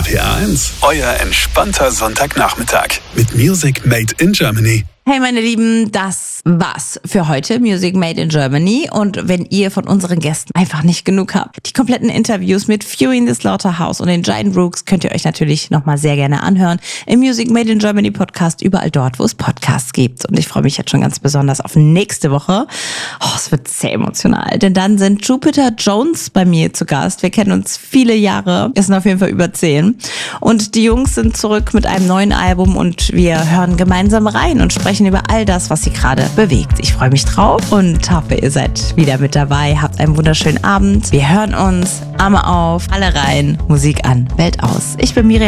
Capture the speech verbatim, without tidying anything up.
R eins, euer entspannter Sonntagnachmittag mit Music Made in Germany. Hey meine Lieben, das war's für heute, Music Made in Germany. Und wenn ihr von unseren Gästen einfach nicht genug habt, die kompletten Interviews mit Fury in the Slaughterhouse und den Giant Rooks könnt ihr euch natürlich nochmal sehr gerne anhören im Music Made in Germany Podcast, überall dort, wo es Podcasts gibt. Und ich freue mich jetzt schon ganz besonders auf nächste Woche. Oh, es wird sehr emotional, denn dann sind Jupiter Jones bei mir zu Gast. Wir kennen uns viele Jahre, es sind auf jeden Fall über zehn. Und die Jungs sind zurück mit einem neuen Album und wir hören gemeinsam rein und sprechen über all das, was sie gerade bewegt. Ich freue mich drauf und hoffe, ihr seid wieder mit dabei. Habt einen wunderschönen Abend. Wir hören uns. Arme auf, alle rein, Musik an, Welt aus. Ich bin Miriam.